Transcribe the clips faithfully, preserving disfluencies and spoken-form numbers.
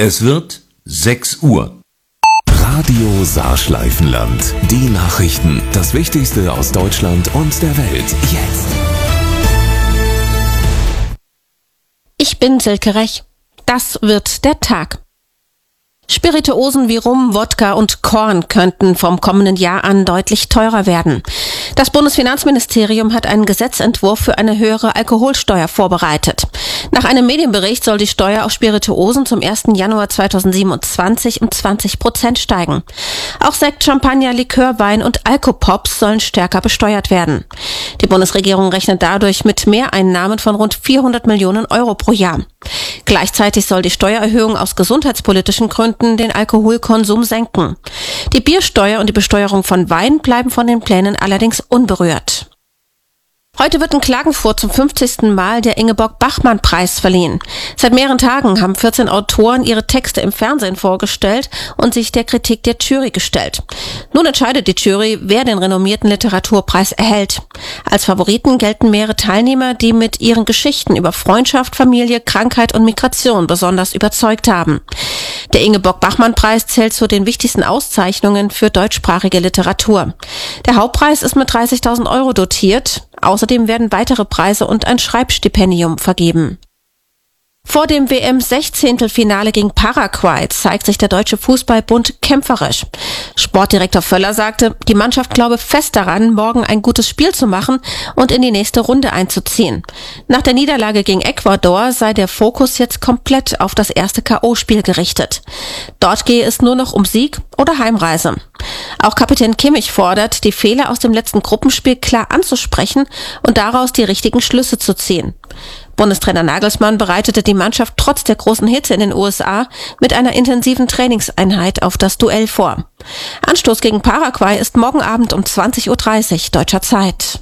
Es wird sechs Uhr. Radio Saarschleifenland. Die Nachrichten. Das Wichtigste aus Deutschland und der Welt. Jetzt. Ich bin Silke Rech. Das wird der Tag. Spirituosen wie Rum, Wodka und Korn könnten vom kommenden Jahr an deutlich teurer werden. Das Bundesfinanzministerium hat einen Gesetzentwurf für eine höhere Alkoholsteuer vorbereitet. Nach einem Medienbericht soll die Steuer auf Spirituosen zum ersten Januar zweitausendsiebenundzwanzig um zwanzig Prozent steigen. Auch Sekt, Champagner, Likör, Wein und Alkopops sollen stärker besteuert werden. Die Bundesregierung rechnet dadurch mit Mehreinnahmen von rund vierhundert Millionen Euro pro Jahr. Gleichzeitig soll die Steuererhöhung aus gesundheitspolitischen Gründen den Alkoholkonsum senken. Die Biersteuer und die Besteuerung von Wein bleiben von den Plänen allerdings unberührt. Heute wird in Klagenfurt zum fünfzigsten Mal der Ingeborg-Bachmann-Preis verliehen. Seit mehreren Tagen haben vierzehn Autoren ihre Texte im Fernsehen vorgestellt und sich der Kritik der Jury gestellt. Nun entscheidet die Jury, wer den renommierten Literaturpreis erhält. Als Favoriten gelten mehrere Teilnehmer, die mit ihren Geschichten über Freundschaft, Familie, Krankheit und Migration besonders überzeugt haben. Der Ingeborg-Bachmann-Preis zählt zu den wichtigsten Auszeichnungen für deutschsprachige Literatur. Der Hauptpreis ist mit dreißigtausend Euro dotiert. Außerdem werden weitere Preise und ein Schreibstipendium vergeben. Vor dem W M-Sechzehntelfinale gegen Paraguay zeigt sich der Deutsche Fußballbund kämpferisch. Sportdirektor Völler sagte, die Mannschaft glaube fest daran, morgen ein gutes Spiel zu machen und in die nächste Runde einzuziehen. Nach der Niederlage gegen Ecuador sei der Fokus jetzt komplett auf das erste K O-Spiel gerichtet. Dort gehe es nur noch um Sieg oder Heimreise. Auch Kapitän Kimmich fordert, die Fehler aus dem letzten Gruppenspiel klar anzusprechen und daraus die richtigen Schlüsse zu ziehen. Bundestrainer Nagelsmann bereitete die Mannschaft trotz der großen Hitze in den U S A mit einer intensiven Trainingseinheit auf das Duell vor. Anstoß gegen Paraguay ist morgen Abend um zwanzig Uhr dreißig deutscher Zeit.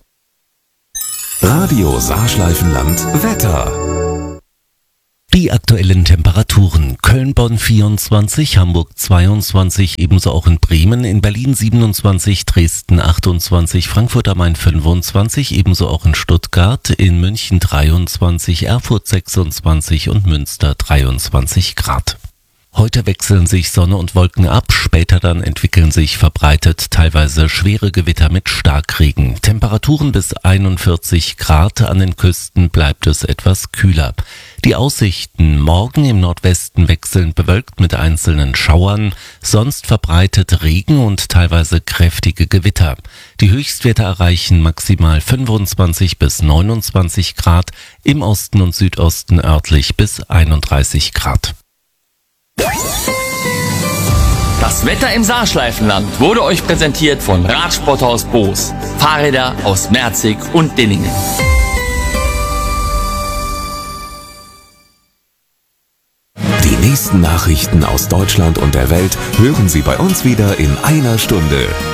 Radio Saarschleifenland Wetter. Die aktuellen Temperaturen: Köln-Bonn vierundzwanzig, Hamburg zweiundzwanzig, ebenso auch in Bremen, in Berlin siebenundzwanzig, Dresden achtundzwanzig, Frankfurt am Main fünfundzwanzig, ebenso auch in Stuttgart, in München dreiundzwanzig, Erfurt sechsundzwanzig und Münster dreiundzwanzig Grad. Heute wechseln sich Sonne und Wolken ab, später dann entwickeln sich verbreitet teilweise schwere Gewitter mit Starkregen. Temperaturen bis einundvierzig Grad, an den Küsten bleibt es etwas kühler. Die Aussichten: morgen im Nordwesten wechselnd bewölkt mit einzelnen Schauern, sonst verbreitet Regen und teilweise kräftige Gewitter. Die Höchstwerte erreichen maximal fünfundzwanzig bis neunundzwanzig Grad, im Osten und Südosten örtlich bis einunddreißig Grad. Das Wetter im Saarschleifenland wurde euch präsentiert von Radsporthaus Boos. Fahrräder aus Merzig und Dinningen. Die nächsten Nachrichten aus Deutschland und der Welt hören Sie bei uns wieder in einer Stunde.